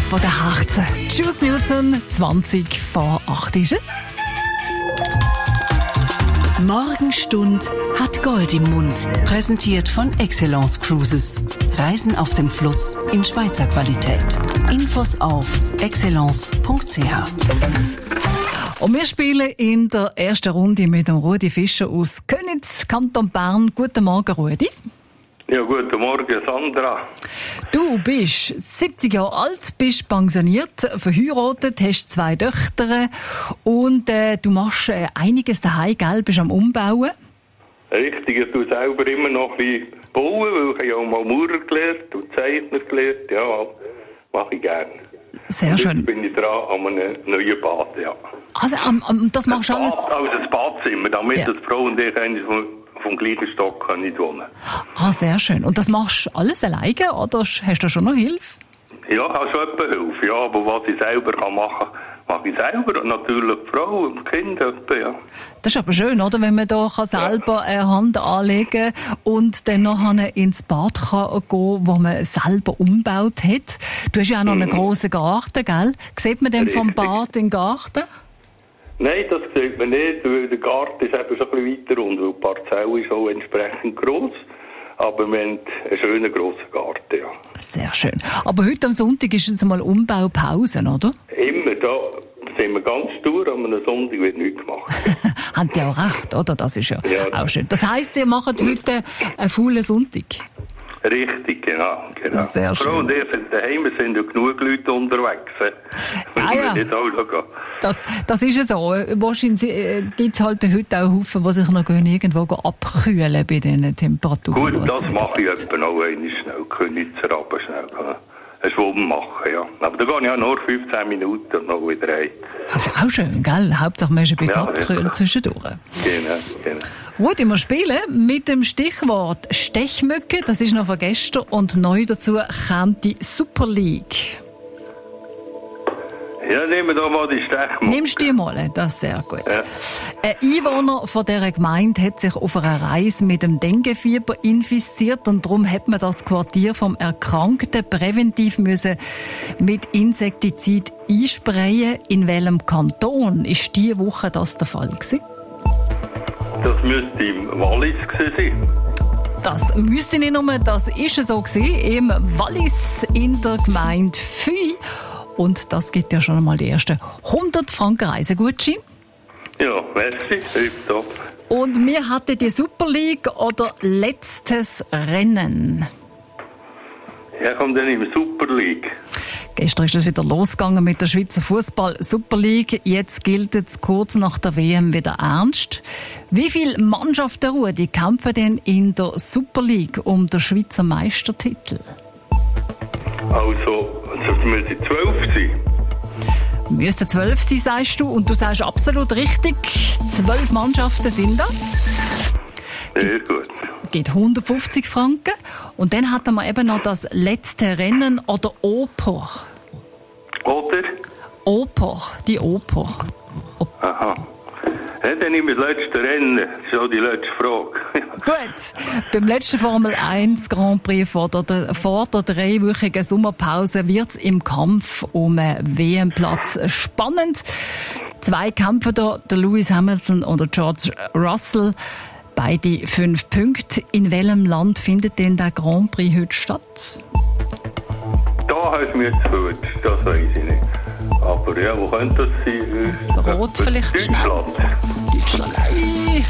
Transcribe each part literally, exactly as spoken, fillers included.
von den Herzen. Juice Newton, zwanzig vor acht ist es. Morgenstund hat Gold im Mund. Präsentiert von Excellence Cruises. Reisen auf dem Fluss in Schweizer Qualität. Infos auf excellence punkt c h. Und wir spielen in der ersten Runde mit dem Rudi Fischer aus Köniz, Kanton Bern. Guten Morgen, Rudi. Ja, guten Morgen, Sandra. Du bist siebzig Jahre alt, bist pensioniert, verheiratet, hast zwei Töchter und äh, du machst äh, einiges daheim, gell? Bist am Umbauen. Richtig, ich tue selber immer noch ein bisschen bauen, weil ich ja auch mal Maurer gelernt und Zeichner gelernt. Ja, mache ich gerne. Sehr und schön. Jetzt bin ich dran an einem neuen Bad, ja. Also, um, um, das machst du alles... Bad, also das Badzimmer, damit Ja. die Frau und ich eigentlich vom, vom gleichen Stock können nicht wohnen. Ah, sehr schön. Und das machst du alles alleine oder hast du schon noch Hilfe? Ja, ich habe schon etwas Hilfe, ja, aber was ich selber kann machen kann, mache ich selber. Und natürlich die Frau und die Kinder, ja. Das ist aber schön, oder? Wenn man da kann selber eine Hand anlegen kann und dann nachher ins Bad kann gehen, wo man selber umgebaut hat. Du hast ja auch noch einen grossen Garten, gell? Sieht man den vom Richtig. Bad im Garten? Nein, das sieht man nicht, weil der Garten ist eben schon ein bisschen weiter und weil die Parzelle ist auch entsprechend gross. Aber wir haben einen schönen grossen Garten, ja. Sehr schön. Aber heute am Sonntag ist jetzt mal Umbaupause, oder? Immer, da sind wir ganz stur, aber am Sonntag wird nichts gemacht. Haben die auch recht, oder? Das ist ja, Ja. auch schön. Das heisst, ihr macht heute einen faulen Sonntag? Richtig, genau. genau. Sehr schön. Frau und ich sind daheim, es sind ja genug Leute unterwegs. Wir Ah, ja. nicht alle gehen. Das, das ist ja so. Wahrscheinlich äh, gibt es halt heute auch Haufen, die sich noch gehen, irgendwo gehen abkühlen bei diesen Temperaturen. Gut, was das es mache ich gibt. etwa noch einmal schnell. Könizer runter schnell. äh, Ein Schwumm machen, ja. Aber da gehe ich auch nur fünfzehn Minuten und noch wieder rein. Aber auch schön, gell? Hauptsache, man ist ein bisschen Ja, abgekühlt ja. zwischendurch. Genau, genau. Rudi, wir spielen mit dem Stichwort Stechmücke. Das ist noch von gestern. Und neu dazu kommt die Super League. Ja, nehmen wir doch mal die Stechmücke. Nimmst du die mal? Das ist sehr gut. Ja. Ein Einwohner von dieser Gemeinde hat sich auf einer Reise mit dem Denguefieber infiziert und darum hat man das Quartier vom Erkrankten präventiv müssen mit Insektizid einsprayen. In welchem Kanton ist diese Woche das der Fall gewesen? Das müsste im Wallis gewesen sein. Das müsste nicht nur, das ist so gewesen, im Wallis in der Gemeinde Füy. Und das gibt ja schon einmal die ersten hundert Franken Reisegutschein. Ja, merci, tipptopp. Und wir hatten die Super League oder letztes Rennen. Ja, kommt dann im Super League. Gestern ist es wieder losgegangen mit der Schweizer Fußball Super League. Jetzt gilt es kurz nach der W M wieder ernst. Wie viele Mannschaften, Rudi, kämpfen denn in der Super League um den Schweizer Meistertitel? Also, das müsste zwölf sein. Müssten zwölf sein, sagst du. Und du sagst absolut richtig. Zwölf Mannschaften sind das. Sehr gut. Gibt hundertfünfzig Franken. Und dann hatten wir eben noch das letzte Rennen oder Oper. Oder? Oper, die Oper. Aha. Ja, dann nehme ich das letzte Rennen. Das ist auch die letzte Frage. Gut, beim letzten Formel eins Grand Prix vor der, vor der dreiwöchigen Sommerpause wird es im Kampf um einen W M-Platz spannend. Zwei kämpfen da, der Lewis Hamilton und der George Russell. Beide fünf Punkte. In welchem Land findet denn der Grand Prix heute statt? Da hast du mir zu gut. Das weiß ich nicht. Aber ja, wo könnte das sein? Rot Äh, vielleicht schnell. Deutschland. Deutschland. Nein.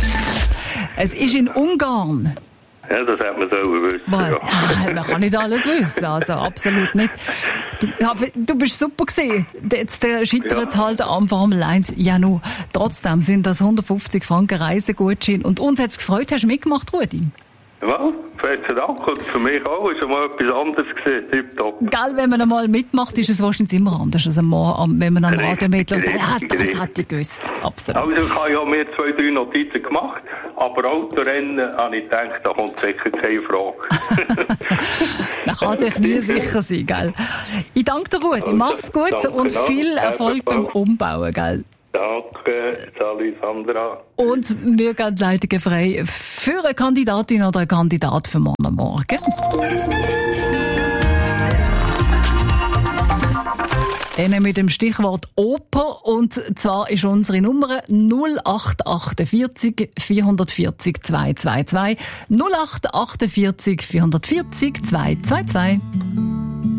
Es ist in Ungarn. Ja, das hat man so gewusst. Weil, Ja. man kann nicht alles wissen, also absolut nicht. Du, ja, du bist super gewesen. Jetzt äh, scheitert es Ja. halt am Formel eins. Ja, nur trotzdem sind das hundertfünfzig Franken Reisegutschein. Und uns hat es gefreut, hast du mitgemacht, Rudi? Ja, vielen Dank. Und für mich auch ist mal etwas anderes gesehen. Tipptopp. Gell, wenn man einmal mitmacht, ist es wahrscheinlich immer anders, als am Mann, wenn man am Richtig, Radio mitlässt. Ja, richtig, das richtig. hätte ich gewusst. Absolut. Also ich habe ja mir zwei, drei Notizen gemacht, aber Autorennen habe ich gedacht, da kommt sicher keine Frage. Man kann sich nie sicher sein, gell? Ich danke dir, Rudi. Mach's gut Danke und noch. viel Erfolg beim Ebenfalls. Umbauen, gell? Danke, Sally, Sandra. Und wir gehen die Leitungen frei für eine Kandidatin oder einen Kandidat für morgen Morgen. Dann mit dem Stichwort Oper. Und zwar ist unsere Nummer null acht achtundvierzig vierhundertvierzig zweihundertzweiundzwanzig. null acht achtundvierzig vierhundertvierzig zweihundertzweiundzwanzig.